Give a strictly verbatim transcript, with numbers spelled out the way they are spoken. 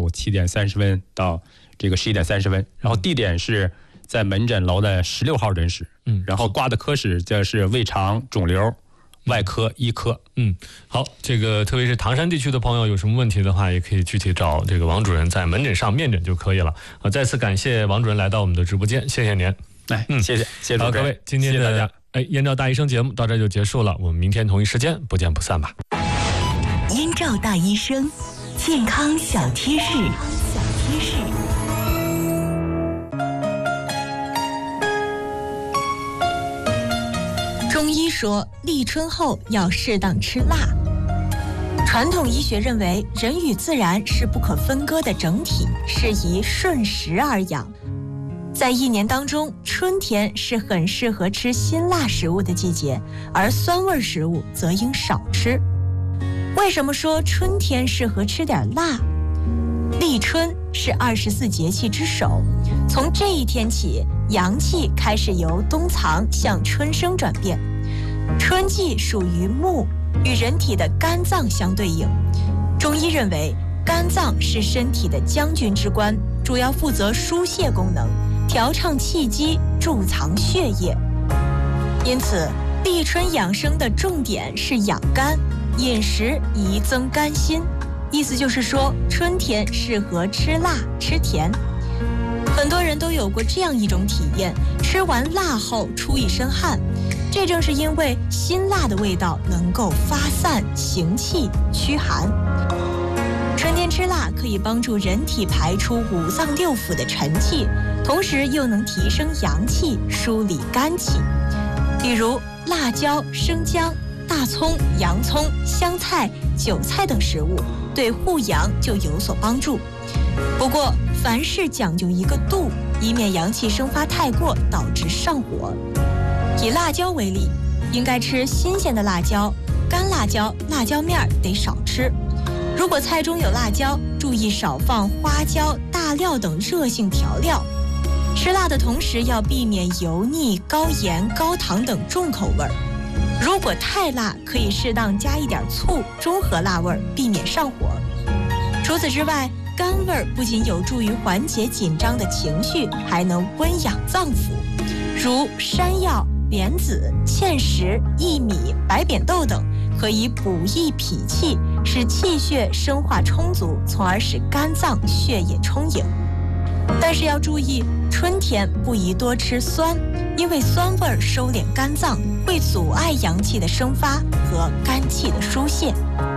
午七点三十分到这个十一点三十分，然后地点是在门诊楼的十六号诊室，嗯，然后挂的科室就是胃肠肿瘤外科医科。 嗯，好，这个特别是唐山地区的朋友有什么问题的话，也可以具体找这个王主任在门诊上面诊就可以了。啊，再次感谢王主任来到我们的直播间，谢谢您。 来，嗯，谢谢，谢谢好，各位，今天的谢谢大家。 哎，燕赵大医生节目到这就结束了，我们明天同一时间不见不散吧。 燕赵大医生，健康小贴士。小贴士。 中医说，立春后要适当吃辣。传统医学认为，人与自然是不可分割的整体，是以顺时而养。在一年当中，春天是很适合吃辛辣食物的季节，而酸味食物则应少吃。为什么说春天适合吃点辣？立春是二十四节气之首，从这一天起，阳气开始由冬藏向春生转变。春季属于木，与人体的肝脏相对应。中医认为，肝脏是身体的将军之官，主要负责疏泄功能，调畅气机，贮藏血液。因此，立春养生的重点是养肝，饮食宜增肝心。意思就是说，春天适合吃辣吃甜。很多人都有过这样一种体验，吃完辣后出一身汗，这正是因为辛辣的味道能够发散行气驱寒。春天吃辣可以帮助人体排出五脏六腑的尘气，同时又能提升阳气，梳理肝气。比如辣椒、生姜、大葱、洋葱、香菜、韭菜等食物对护阳就有所帮助。不过凡事讲究一个度，以免阳气生发太过导致上火。以辣椒为例，应该吃新鲜的辣椒，干辣椒、辣椒面得少吃。如果菜中有辣椒，注意少放花椒、大料等热性调料。吃辣的同时要避免油腻、高盐、高糖等重口味儿。如果太辣，可以适当加一点醋，中和辣味，避免上火。除此之外，甘味儿不仅有助于缓解紧张的情绪，还能温养脏腑，如山药、莲子、芡实、薏米、白扁豆等，可以补益脾气，使气血生化充足，从而使肝脏血液充盈。但是要注意，春天不宜多吃酸，因为酸味收敛肝脏，会阻碍阳气的生发和肝气的疏泄。